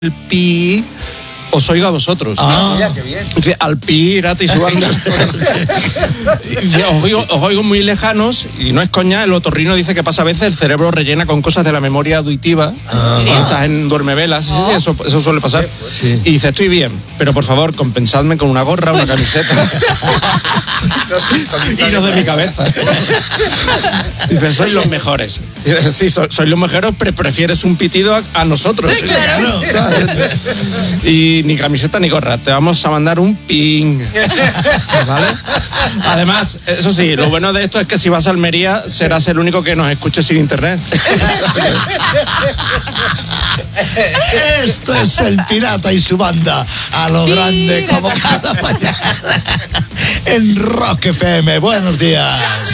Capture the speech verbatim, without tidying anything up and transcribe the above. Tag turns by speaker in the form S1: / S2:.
S1: el pi os oiga a vosotros.
S2: Ah, mira, qué bien.
S1: Dice, al pi, Irati y su banda. Dice, os, oigo, os oigo muy lejanos, y no es coña, el otorrino dice que pasa a veces el cerebro rellena con cosas de la memoria auditiva.
S3: Ah.
S1: Cuando estás en duermevelas, sí, sí, sí, eso, eso suele pasar.
S2: Sí.
S1: Y dice, estoy bien, pero por favor, compensadme con una gorra, una camiseta.
S2: No, sí,
S1: Y no de mi cabeza. Dice, sois los mejores. Dice, sí, so, sois los mejores, pero prefieres un pitido a, a nosotros.
S3: Claro.
S1: ¿Sabes? Y ni camiseta ni gorra, te vamos a mandar un ping. ¿Vale? Además, eso sí, lo bueno de esto es que si vas a Almería serás el único que nos escuche sin internet.
S3: Esto es el Pirata y su banda, a lo grande como cada mañana en Rock F M. Buenos días.